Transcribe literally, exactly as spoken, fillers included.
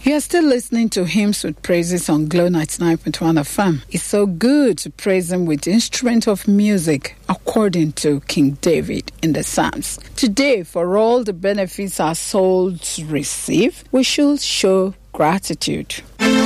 You are still listening to Hymns with Praises on Glow ninety-nine point one F M. It's so good to praise Him with instrument of music according to King David in the Psalms. Today, for all the benefits our souls receive, we should show gratitude.